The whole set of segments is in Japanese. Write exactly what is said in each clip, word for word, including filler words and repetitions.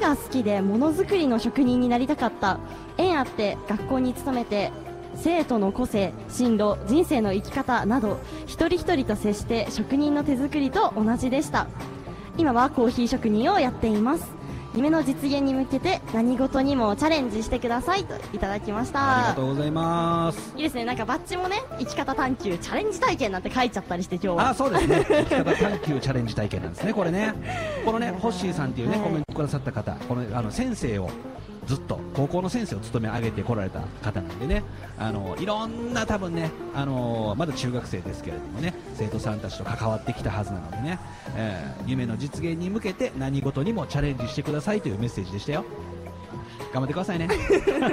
が好きでものづくりの職人になりたかった。縁あって学校に勤めて生徒の個性、進路、人生の生き方など一人一人と接して職人の手作りと同じでした。今はコーヒー職人をやっています。夢の実現に向けて何事にもチャレンジしてくださいといただきました。 ありがとうございます。 いいですね。なんかバッジもね、生き方探求チャレンジ体験なんて書いちゃったりして、今日はあ、そうですね。生き方探求チャレンジ体験なんですね、これね。このね、ホッシーさんっていうね、はい、コメントくださった方、このあの先生をずっと高校の先生を務め上げてこられた方なんでね、あのいろんな多分ね、あのまだ中学生ですけれどもね、生徒さんたちと関わってきたはずなのでね、えー、夢の実現に向けて何事にもチャレンジしてくださいというメッセージでしたよ。頑張ってくださいね。いい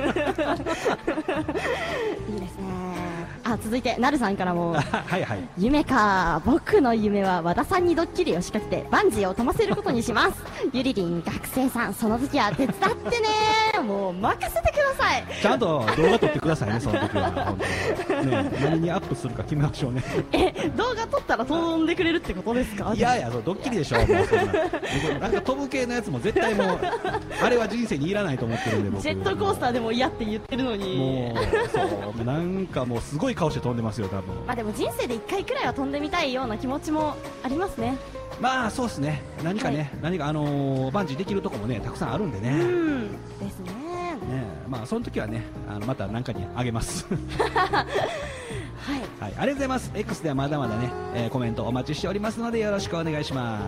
ですね。あ、続いてなるさんからもはいはい、 夢か。僕の夢は和田さんにドッキリを仕掛けてバンジーを飛ばせることにします。ゆりりん学生さん、その時は手伝ってね。もう任せてください。 ちゃんと動画撮ってくださいね、その時は。本当にね、何にアップするか決めましょうね。 え、動画撮ったら飛んでくれるってことですか？ いやいや、そうドッキリでしょ。もうそんななんか飛ぶ系のやつも絶対もうあれは人生にいらないと思ってるんで、僕ジェットコースターでも嫌って言ってるのに、 もうそうなんかもうすごい顔して飛んでますよ、多分。 まあでも人生でいっかいくらいは飛んでみたいような気持ちもありますね。 まあそうですね。何かね、はい、何かあのー、バンジーできるとこもねたくさんあるんでね。 うんですね。 ね、まあその時はね、あのまた何かにあげます。 はい、 はい、ありがとうございます。 X ではまだまだね、えー、コメントお待ちしておりますのでよろしくお願いします。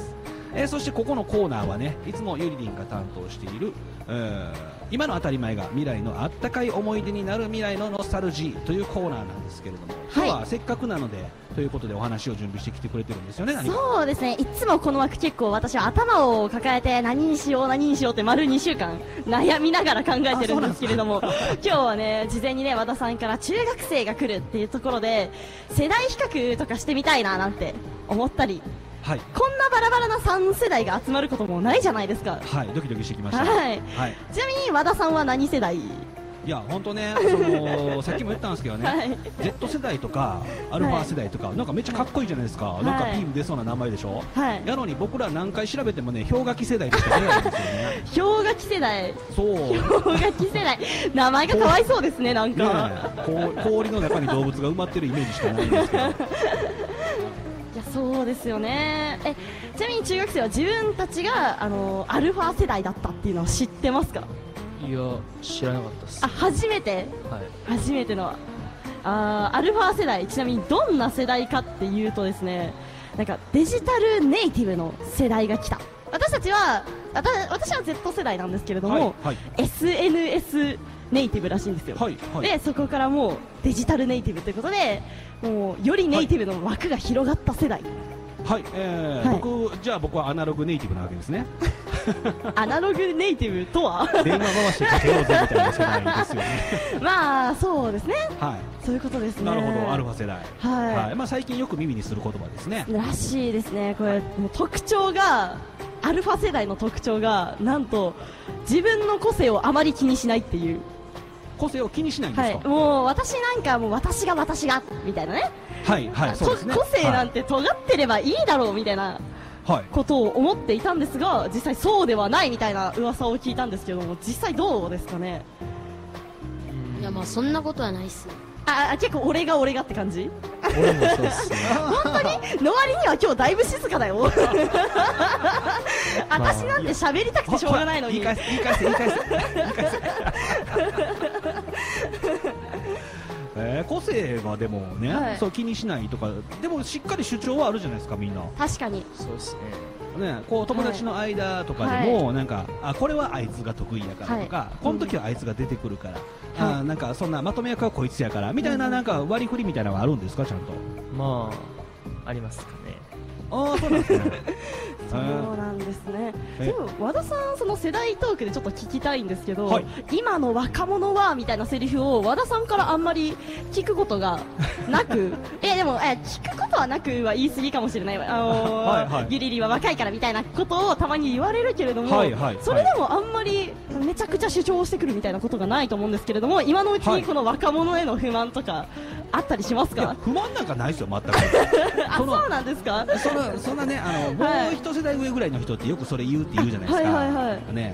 えー、そしてここのコーナーはね、いつもゆりりんが担当している、えー、今の当たり前が未来のあったかい思い出になる未来のノスタルジーというコーナーなんですけれども、今日はせっかくなので、はい、ということでお話を準備してきてくれてるんですよね。何かそうですね。いつもこの枠結構私は頭を抱えて何にしよう何にしようって丸にしゅうかん悩みながら考えてるんですけれども、今日はね、事前にね、和田さんから中学生が来るっていうところで世代比較とかしてみたいななんて思ったり、はい、こんなバラバラなさん世代が集まることもないじゃないですか。 はい、ドキドキしてきました。 はい、はい、ちなみに和田さんは何世代？ いや本当ね、そのさっきも言ったんですけどね、はい、Z 世代とかアルファ世代とか、はい、なんかめっちゃかっこいいじゃないですか、はい、なんかビーム出そうな名前でしょ、はい、やのに僕ら何回調べてもね、氷河期世代でしか出ないんですよね。 氷河期世代、 そう氷河期世代、名前がかわいそうですね、なんか、ね、 氷の中に動物が埋まってるイメージしかないんですけど。いやそうですよね。え、ちなみに中学生は自分たちがあのアルファ世代だったっていうのを知ってますか？ いや、知らなかったです。 あ、初めて、はい、初めてのあアルファ世代、ちなみにどんな世代かっていうとですね、なんかデジタルネイティブの世代が来た。私たちは私は Z 世代なんですけれども、はいはい、エスエヌエス ネイティブらしいんですよ、はいはい、でそこからもうデジタルネイティブということで、もうよりネイティブの枠が広がった世代。 はい、えーはい、僕じゃあ僕はアナログネイティブなわけですね。 アナログネイティブとは電話回してかけようぜみたいな世代ですよね。 まあそうですね、 はい、 そういうことですね。 なるほど、アルファ世代、 はい、はい、 まあ、最近よく耳にする言葉ですね。 らしいですね。これもう特徴が、アルファ世代の特徴がなんと自分の個性をあまり気にしないっていう。 個性を気にしないんですか？ はい、もう私なんかもう私が私がみたいなね、 はいはい、そうですね、 個性なんて尖ってればいいだろうみたいなことを思っていたんですが、実際そうではないみたいな噂を聞いたんですけども、実際どうですかね？ いや、まあそんなことはないっす。 あ、結構俺が俺がって感じ？ 俺もそうっすね。 本当にの割には今日だいぶ静かだよ。私なんて喋りたくてしょうがないのに。 言い返せ言い返せ言い返せ言い返せ。えー、個性はでもね、はい、そう気にしないとか、でもしっかり主張はあるじゃないですか、みんな。 確かにそうですね。ね、こう友達の間とかでも、はい、なんかあこれはあいつが得意やからとか、はい、この時はあいつが出てくるから、うん、あなんかそんなまとめ役はこいつやからみたいな、なんか割り振りみたいなのはあるんですか、ちゃんと。 まあありますかね。 ああ、そうなんですね。 そうなんですね。でも和田さん、その世代トークでちょっと聞きたいんですけど、はい、今の若者はみたいなセリフを和田さんからあんまり聞くことがなく、えでもえ聞くことはなくは言い過ぎかもしれない。あのーはいはい、ゆりりは若いからみたいなことをたまに言われるけれども、はいはいはい、それでもあんまりめちゃくちゃ主張してくるみたいなことがないと思うんですけれども、今のうちにこの若者への不満とかあったりしますか？いや、 不満なんかないですよ、全く。 あ、そうなんですか？ そのそんなね、あの、はい、もう一世代上ぐらいの人ってよくそれ言うって言うじゃないですか。はいはいはい、ね、